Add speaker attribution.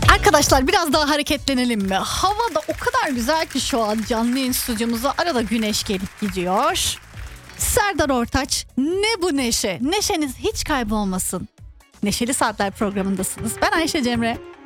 Speaker 1: Arkadaşlar biraz daha hareketlenelim mi? Hava da o kadar güzel ki şu an canlı yayın stüdyomuza arada güneş gelip gidiyor. Serdar Ortaç, ne bu neşe? Neşeniz hiç kaybolmasın. Neşeli Saatler programındasınız. Ben Ayşe Cemre.